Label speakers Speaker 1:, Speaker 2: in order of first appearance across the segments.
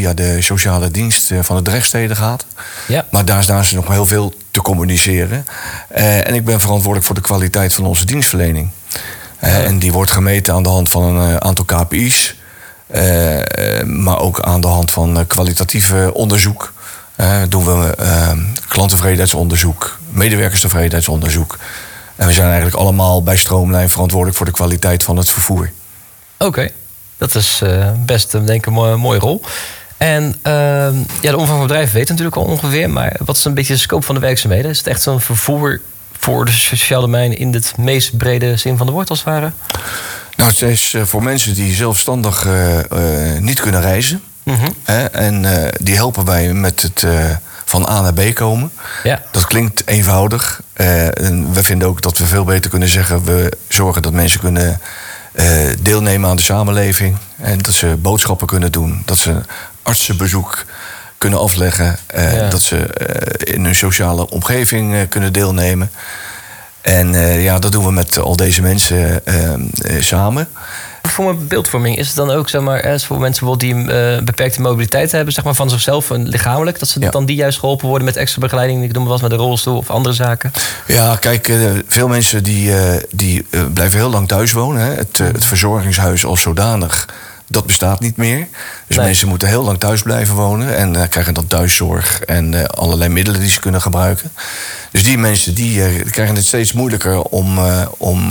Speaker 1: via de sociale dienst van de Drechtsteden gaat.
Speaker 2: Ja.
Speaker 1: Maar daar is nog heel veel te communiceren. En ik ben verantwoordelijk voor de kwaliteit van onze dienstverlening. En die wordt gemeten aan de hand van een aantal KPI's. Maar ook aan de hand van kwalitatieve onderzoek. Doen we klanttevredenheidsonderzoek, medewerkerstevredenheidsonderzoek. En we zijn eigenlijk allemaal bij Stroomlijn verantwoordelijk voor de kwaliteit van het vervoer.
Speaker 2: Oké. Dat is best denk ik een mooie rol. En de omvang van het bedrijf weet natuurlijk al ongeveer. Maar wat is een beetje de scope van de werkzaamheden? Is het echt zo'n vervoer voor de sociale domein in het meest brede zin van de woord als het ware?
Speaker 1: Nou, het is voor mensen die zelfstandig niet kunnen reizen.
Speaker 2: Mm-hmm.
Speaker 1: En die helpen wij met het van A naar B komen.
Speaker 2: Ja.
Speaker 1: Dat klinkt eenvoudig. En we vinden ook dat we veel beter kunnen zeggen... we zorgen dat mensen kunnen deelnemen aan de samenleving. En dat ze boodschappen kunnen doen. Dat ze artsenbezoek kunnen afleggen. Dat ze in hun sociale omgeving kunnen deelnemen. En dat doen we met al deze mensen samen.
Speaker 2: Voor mijn beeldvorming is het dan ook, zeg maar, voor mensen die een beperkte mobiliteit hebben, zeg maar, van zichzelf en lichamelijk, dat ze dan die juist geholpen worden met extra begeleiding, ik noem maar wat, met een rolstoel of andere zaken? Ja,
Speaker 1: kijk, veel mensen die blijven heel lang thuis wonen. Hè. Het verzorgingshuis als zodanig, dat bestaat niet meer. Dus mensen moeten heel lang thuis blijven wonen en krijgen dan thuiszorg en allerlei middelen die ze kunnen gebruiken. Dus die mensen die krijgen het steeds moeilijker om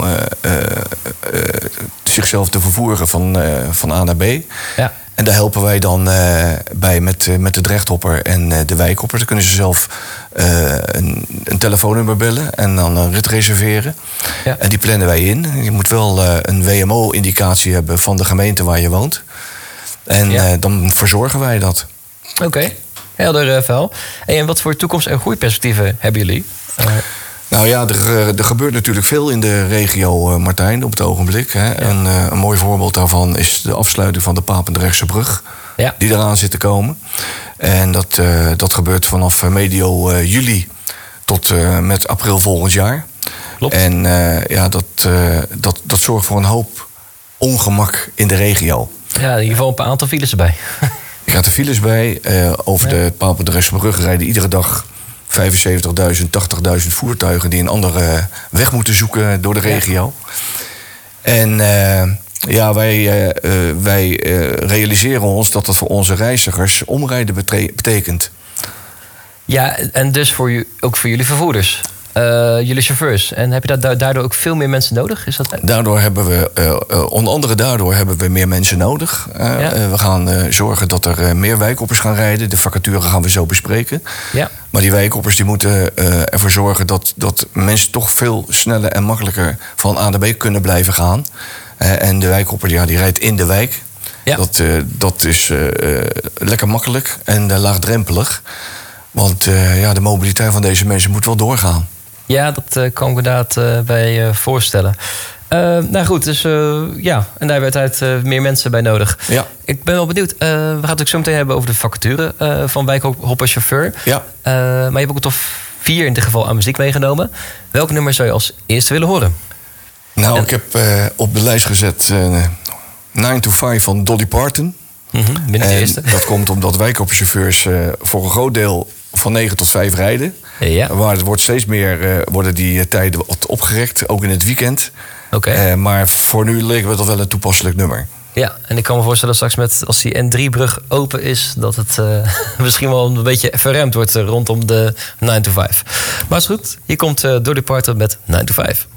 Speaker 1: zichzelf te vervoeren van A naar B. Ja. En daar helpen wij dan bij met de Drechthopper en de Wijkhopper. Dan kunnen ze zelf een telefoonnummer bellen en dan een rit reserveren. Ja. En die plannen wij in. Je moet wel een WMO-indicatie hebben van de gemeente waar je woont. En dan verzorgen wij dat.
Speaker 2: Oké. Helder verhaal. En wat voor toekomst- en groeiperspectieven hebben jullie?
Speaker 1: Nou ja, er gebeurt natuurlijk veel in de regio, Martijn, op het ogenblik. Hè. Ja. Een mooi voorbeeld daarvan is de afsluiting van de Papendrechtse brug. Ja. Die eraan zit te komen. En dat gebeurt vanaf medio juli tot met april volgend jaar. Klopt. En dat zorgt voor een hoop ongemak in de regio.
Speaker 2: Ja, in ieder geval een aantal files erbij.
Speaker 1: Er gaat de files bij. Over de Papendrechtse brug rijden iedere dag 75.000, 80.000 voertuigen die een andere weg moeten zoeken door de regio. En wij realiseren ons dat dat voor onze reizigers omrijden betekent.
Speaker 2: Ja, en dus ook voor jullie vervoerders. Jullie chauffeurs. En heb je daardoor ook veel meer mensen nodig? Is dat...
Speaker 1: Daardoor hebben we, onder andere daardoor hebben we meer mensen nodig. We gaan zorgen dat er meer wijkhoppers gaan rijden. De vacature gaan we zo bespreken. Ja. Maar die wijkhoppers die moeten ervoor zorgen dat mensen toch veel sneller en makkelijker van A naar B kunnen blijven gaan. En de wijkhopper die rijdt in de wijk. Ja. Dat is lekker makkelijk en laagdrempelig. Want de mobiliteit van deze mensen moet wel doorgaan. Ja, dat kan ik inderdaad bij voorstellen. Nou goed, dus en daar hebben we uiteraard meer mensen bij nodig. Ja. Ik ben wel benieuwd. We gaan het ook zo meteen hebben over de vacature van wijkhopperchauffeur. Ja. Maar je hebt ook een top 4 in dit geval aan muziek meegenomen. Welk nummer zou je als eerste willen horen? Nou, ik heb op de lijst gezet 9 to 5 van Dolly Parton.
Speaker 2: Mm-hmm, binnen de eerste.
Speaker 1: Dat komt omdat wijkhopperchauffeurs voor een groot deel van 9 tot 5 rijden.
Speaker 2: Ja.
Speaker 1: Maar het wordt steeds meer worden die tijden wat opgerekt, ook in het weekend.
Speaker 2: Okay.
Speaker 1: Maar voor nu leek me dat wel een toepasselijk nummer.
Speaker 2: Ja, en ik kan me voorstellen straks als die N3-brug open is, dat het misschien wel een beetje verremd wordt rondom de 9 to 5. Maar is goed, hier komt Dolly Parton met 9 to 5.